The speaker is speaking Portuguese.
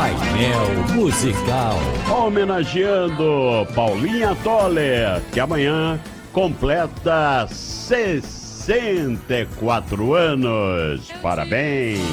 Painel Musical. Homenageando Paulinha Toller, que amanhã completa 64 anos. Parabéns!